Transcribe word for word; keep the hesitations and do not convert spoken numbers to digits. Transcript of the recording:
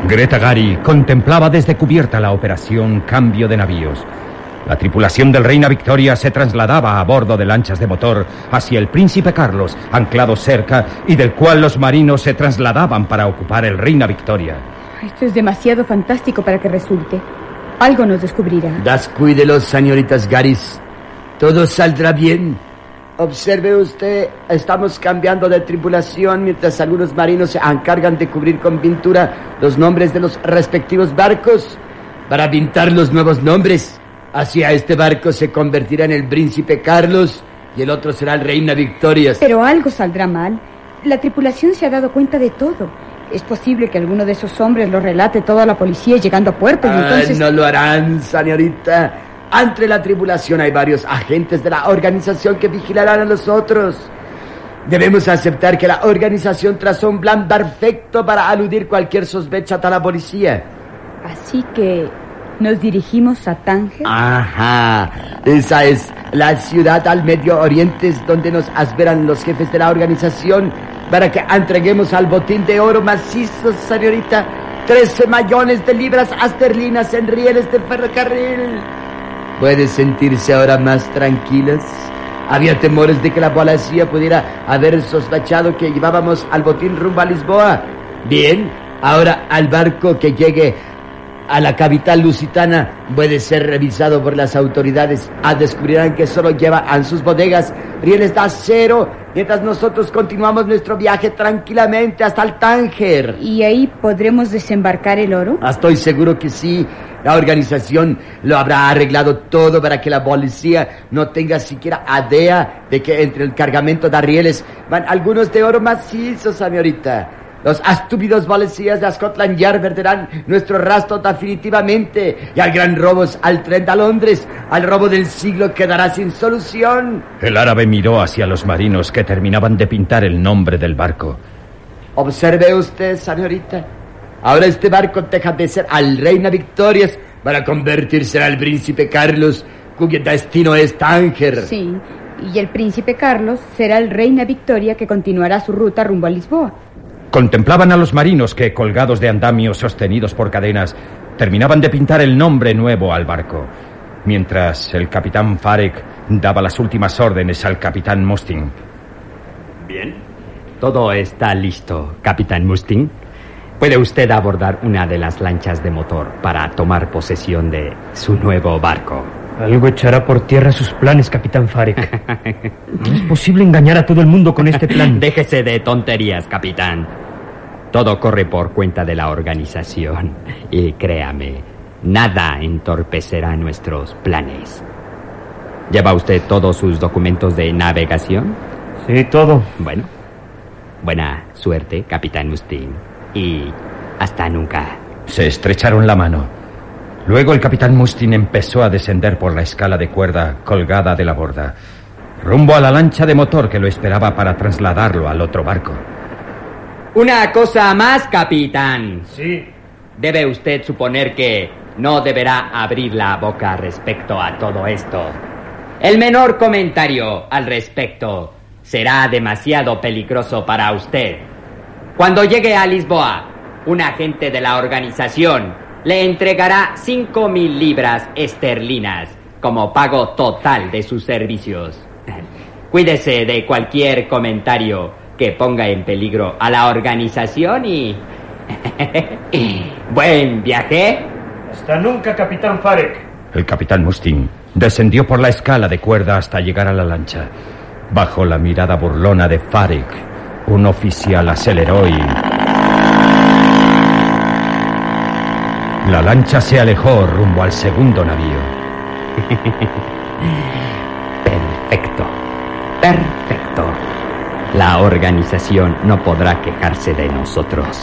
Greta Gary contemplaba desde cubierta la operación cambio de navíos. La tripulación del Reina Victoria se trasladaba a bordo de lanchas de motor hacia el Príncipe Carlos, anclado cerca, y del cual los marinos se trasladaban para ocupar el Reina Victoria. Esto es demasiado fantástico para que resulte. Algo nos descubrirá. Descuídelos, señoritas Garis. Todo saldrá bien. Observe usted, estamos cambiando de tripulación mientras algunos marinos se encargan de cubrir con pintura los nombres de los respectivos barcos para pintar los nuevos nombres. Así a este barco se convertirá en el Príncipe Carlos y el otro será el Reina Victoria. Pero algo saldrá mal. La tripulación se ha dado cuenta de todo. Es posible que alguno de esos hombres lo relate todo a la policía llegando a puerto y ah, entonces... No lo harán, señorita. Entre la tripulación hay varios agentes de la organización que vigilarán a los otros. Debemos aceptar que la organización trazó un plan perfecto para aludir cualquier sospecha a la policía. Así que nos dirigimos a Tánger. Ajá, esa es la ciudad al Medio Oriente donde nos esperan los jefes de la organización para que entreguemos al botín de oro macizo, señorita, trece millones de libras esterlinas en rieles de ferrocarril. ¿Puede sentirse ahora más tranquilas? Había temores de que la policía pudiera haber sospechado que llevábamos al botín rumbo a Lisboa. Bien, ahora al barco que llegue a la capital lusitana puede ser revisado por las autoridades. Ah, descubrirán que solo lleva en sus bodegas rieles de acero, mientras nosotros continuamos nuestro viaje tranquilamente hasta el Tánger. ¿Y ahí podremos desembarcar el oro? Estoy seguro que sí. La organización lo habrá arreglado todo para que la policía no tenga siquiera idea de que entre el cargamento de rieles van algunos de oro macizo, señorita. Los estúpidos policías de Scotland Yard perderán nuestro rastro definitivamente y al gran robo al tren de Londres, al robo del siglo quedará sin solución. El árabe miró hacia los marinos que terminaban de pintar el nombre del barco. Observe usted, señorita. Ahora este barco deja de ser al Reina Victoria para convertirse al Príncipe Carlos, cuyo destino es Tánger. Sí, y el Príncipe Carlos será el Reina Victoria que continuará su ruta rumbo a Lisboa. Contemplaban a los marinos que, colgados de andamios sostenidos por cadenas, terminaban de pintar el nombre nuevo al barco, mientras el capitán Farek daba las últimas órdenes al capitán Mustin. Bien, todo está listo, capitán Mustin. Puede usted abordar una de las lanchas de motor para tomar posesión de su nuevo barco. Algo echará por tierra sus planes, capitán Farek. No es posible engañar a todo el mundo con este plan. Déjese de tonterías, capitán. Todo corre por cuenta de la organización. Y créame, nada entorpecerá nuestros planes. ¿Lleva usted todos sus documentos de navegación? Sí, todo. Bueno, buena suerte, capitán Mustin. Y hasta nunca. Se estrecharon la mano. Luego el capitán Mustin empezó a descender por la escala de cuerda colgada de la borda, rumbo a la lancha de motor que lo esperaba para trasladarlo al otro barco. Una cosa más, capitán. Sí. Debe usted suponer que no deberá abrir la boca respecto a todo esto. El menor comentario al respecto será demasiado peligroso para usted. Cuando llegue a Lisboa, un agente de la organización le entregará cinco mil libras esterlinas como pago total de sus servicios. Cuídese de cualquier comentario que ponga en peligro a la organización y... ¡Buen viaje! Hasta nunca, capitán Farek. El capitán Mustin descendió por la escala de cuerda hasta llegar a la lancha. Bajo la mirada burlona de Farek, un oficial aceleró y... la lancha se alejó rumbo al segundo navío. Perfecto. Perfecto. La organización no podrá quejarse de nosotros.